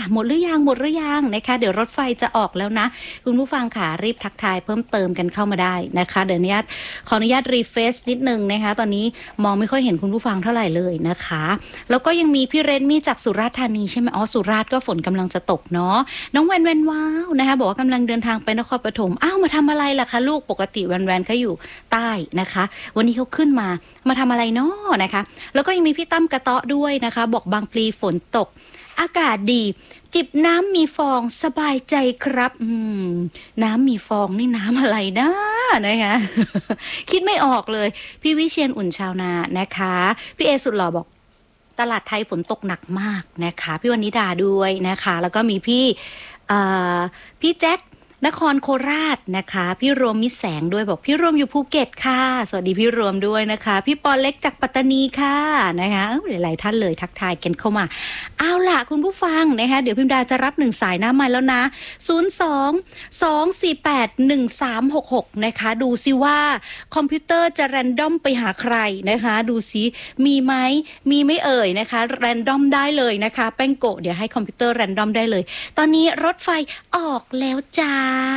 หมดหรือยังนะคะเดี๋ยวรถไฟจะออกแล้วนะคุณผู้ฟังค่ะรีบทักทายเพิ่มเติมกันเข้ามาได้นะคะเดี๋ยวขออนุญาตรีเฟซนิดนึงนะคะตอนนี้มองไม่ค่อยเห็นคุณผู้ฟังเท่าไหร่เลยนะคะแล้วก็ยังมีพี่เรนมี่จากสุราษฎร์ธานีใช่ไหมสุราษฎร์ก็ฝนกำลังจะตกเนาะน้องแวนว้าวนะคะบอกว่ากำลังเดินทางไปนครปฐมมาทำอะไรล่ะคะลูกปกติแวนเขาอยู่ใต้นะคะวันนี้เขาขึ้นมาทำอะไรเนาะนะคะแล้วก็ยังมีพี่ตั้มกระเตาะด้วยนะคะบอกบางพลีฝนตกอากาศดีจิบน้ำมีฟองสบายใจครับน้ำมีฟองนี่น้ำอะไรนะนะคะคิดไม่ออกเลยพี่วิเชียรอุ่นชาวนานะคะพี่เอสุดหล่อบอกตลาดไทยฝนตกหนักมากนะคะพี่วรรณิดาด้วยนะคะแล้วก็มีพี่แจ็คนครโคราชนะคะพี่รวมมิแสงด้วยบอกพี่รวมอยู่ภูเก็ตค่ะสวัสดีพี่รวมด้วยนะคะพี่ปอเล็กจากปัตตานีค่ะนะคะหลายท่านเลยทักทายกันเข้ามาเอาล่ะคุณผู้ฟังนะคะเดี๋ยวพิมดาจะรับ1สายหน้าไมค์แล้วนะ02-248-1366นะคะดูซิว่าคอมพิวเตอร์จะแรนดอมไปหาใครนะคะดูซิมีไหมมีไม่เอ่ยนะคะแรนดอมได้เลยนะคะแป้งโกะเดี๋ยวให้คอมพิวเตอร์แรนดอมได้เลยตอนนี้รถไฟออกแล้วจ้า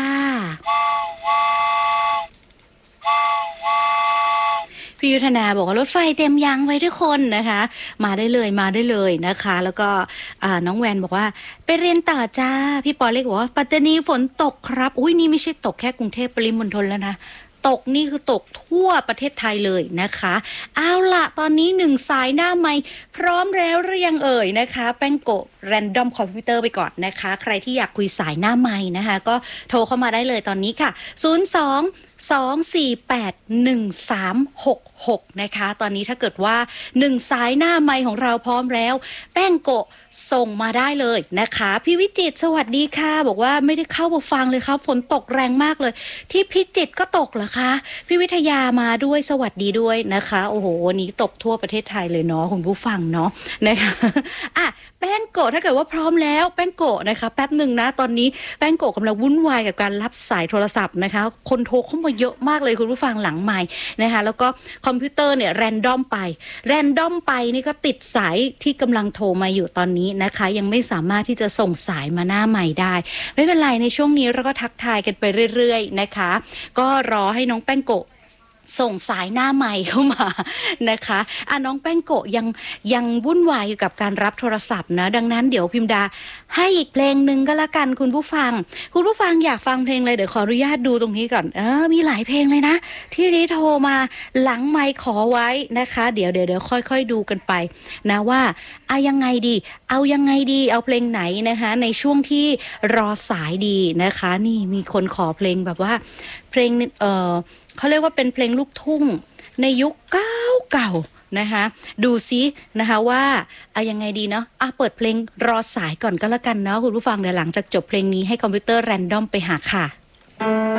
พี่ยุทธนาบอกว่ารถไฟเต็มยังไว้ทุกคนนะคะมาได้เลยนะคะแล้วก็น้องแวนบอกว่าไปเรียนต่อจ้าพี่ปอเล็กบอกว่าปัตตานีฝนตกครับอุ้ยนี่ไม่ใช่ตกแค่กรุงเทพปริมณฑลแล้วนะตกนี่คือตกทั่วประเทศไทยเลยนะคะเอาล่ะตอนนี้1สายหน้าไมค์พร้อมแล้วหรือยังเอ่ยนะคะแป้งโกะแรนดอมคอมพิวเตอร์ไปก่อนนะคะใครที่อยากคุยสายหน้าไมค์นะคะก็โทรเข้ามาได้เลยตอนนี้ค่ะ02-248-1366นะคะตอนนี้ถ้าเกิดว่า1สายหน้าไมค์ของเราพร้อมแล้วแป้งโกะส่งมาได้เลยนะคะพี่วิจิตรสวัสดีค่ะบอกว่าไม่ได้เข้ามาฟังเลยครับฝนตกแรงมากเลยที่พิจิตรก็ตกเหรอคะพี่วิทยามาด้วยสวัสดีด้วยนะคะโอ้โหวันนี้ตกทั่วประเทศไทยเลยเนาะคุณผู้ฟังเนาะนะคะแป้งโกะถ้าเกิดว่าพร้อมแล้วแป้งโกะนะคะแป๊บหนึ่งนะตอนนี้แป้งโกะกำลังวุ่นวายกับการรับสายโทรศัพท์นะคะคนโทรเข้ามาเยอะมากเลยคุณผู้ฟังหลังไมค์นะคะแล้วก็คอมพิวเตอร์เนี่ยแรนดอมไปนี่ก็ติดสายที่กำลังโทรมาอยู่ตอนนี้นะคะยังไม่สามารถที่จะส่งสายมาหน้าใหม่ได้ไม่เป็นไรในช่วงนี้เราก็ทักทายกันไปเรื่อยๆนะคะก็รอให้น้องแป้งโกะส่งสายหน้าใหม่เข้ามานะคะน้องแป้งโกะยังวุ่นวายอยู่กับการรับโทรศัพท์นะดังนั้นเดี๋ยวพิมดาให้อีกเพลงหนึ่งก็แล้วกันคุณผู้ฟังอยากฟังเพลงเลยเดี๋ยวขออนุญาตดูตรงนี้ก่อนมีหลายเพลงเลยนะที่นี้โทรมาหลังไมค์ขอไว้นะคะเดี๋ยวค่อยๆดูกันไปนะว่ายังไงดีเอาเพลงไหนนะคะในช่วงที่รอสายดีนะคะนี่มีคนขอเพลงแบบว่าเพลงเขาเรียกว่าเป็นเพลงลูกทุ่งในยุคเก่านะคะดูซินะคะว่ายังไงดีเนาะเปิดเพลงรอสายก่อนก็แล้วกันเนาะคุณผู้ฟังเดี๋ยวหลังจากจบเพลงนี้ให้คอมพิวเตอร์แรนดอมไปหาค่ะ